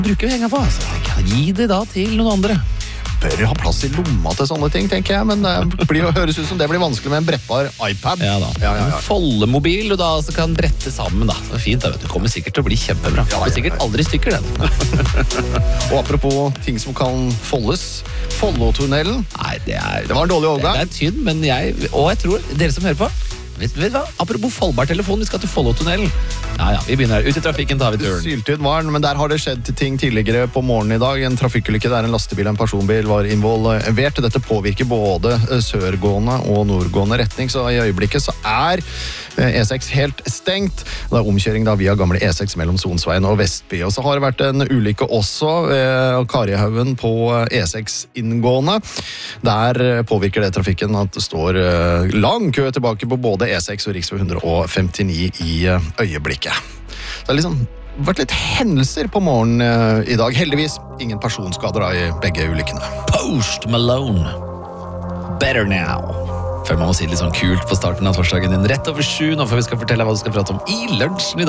bruker penger på. Så gi det da til noen andre. Bør ha plass i lomma til sånne ting, tenker jeg, men det høres ut som det blir vanskelig med en brettbar iPad. Ja da. En foldemobil du da altså kan brette sammen da. Det er fint da, vet du. Kommer sikkert til å bli kjempebra. Det er sikkert aldri stykker den. Og apropos ting som kan foldes, Follotunnelen. Nei, det var en dårlig overgang. Det er tynn, men jeg tror, dere som hører på, vet du hva? Apropos foldbar telefon, vi skal til Follotunnelen. Ja, vi begynner her. Ut i trafikken tar vi turen. Syltynn var den, men der har det skjedd ting tidligere på morgenen i dag. En trafikkulykke der en lastebil og en personbil var involvert. Dette påvirker både sørgående og nordgående retning, så i øyeblikket så er E6 helt stengt. Det er omkjøring da via gamle E6 mellom Sonsveien og Vestby. Og så har det vært en ulykke også ved Karihaugen på E6 inngående. Der påvirker det trafikken at det står lang kø tilbake på både E6 og Riksvei 159 i øyeblikket. Det har liksom vært litt hendelser på morgenen i dag. Heldigvis ingen personskader i begge ulykkene. Post Malone. Better now. Føler man må si det litt sånn kult på starten av torsdagen din. Rett over 7, nå får vi skal fortelle hva du skal prate om i lunsjen i dag.